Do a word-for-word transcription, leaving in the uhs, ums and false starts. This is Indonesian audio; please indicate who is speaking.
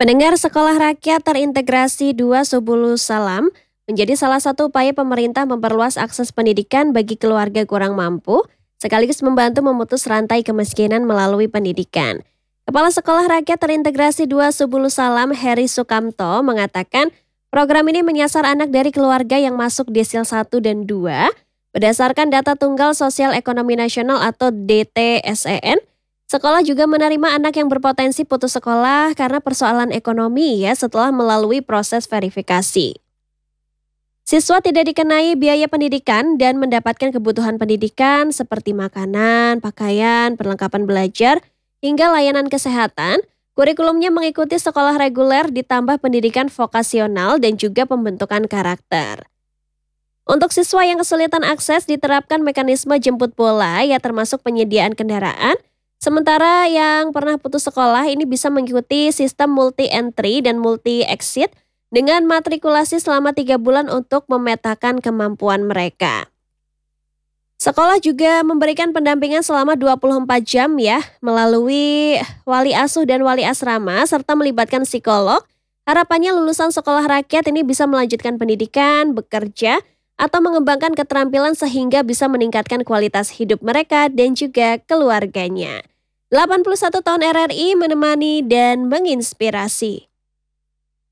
Speaker 1: Pendengar, sekolah rakyat terintegrasi dua Subulu Salam menjadi salah satu upaya pemerintah memperluas akses pendidikan bagi keluarga kurang mampu, sekaligus membantu memutus rantai kemiskinan melalui pendidikan. Kepala Sekolah Rakyat Terintegrasi dua Subulu Salam, Heri Sukamto, mengatakan program ini menyasar anak dari keluarga yang masuk desil satu dan dua berdasarkan data Tunggal Sosial Ekonomi Nasional atau D T S E N. Sekolah juga menerima anak yang berpotensi putus sekolah karena persoalan ekonomi ya setelah melalui proses verifikasi. Siswa tidak dikenai biaya pendidikan dan mendapatkan kebutuhan pendidikan seperti makanan, pakaian, perlengkapan belajar, hingga layanan kesehatan. Kurikulumnya mengikuti sekolah reguler ditambah pendidikan vokasional dan juga pembentukan karakter. Untuk siswa yang kesulitan akses diterapkan mekanisme jemput bola ya termasuk penyediaan kendaraan. Sementara yang pernah putus sekolah ini bisa mengikuti sistem multi-entry dan multi-exit dengan matrikulasi selama tiga bulan untuk memetakan kemampuan mereka. Sekolah juga memberikan pendampingan selama dua puluh empat jam ya, melalui wali asuh dan wali asrama serta melibatkan psikolog. Harapannya lulusan sekolah rakyat ini bisa melanjutkan pendidikan, bekerja, atau mengembangkan keterampilan sehingga bisa meningkatkan kualitas hidup mereka dan juga keluarganya. delapan puluh satu tahun R R I menemani dan menginspirasi.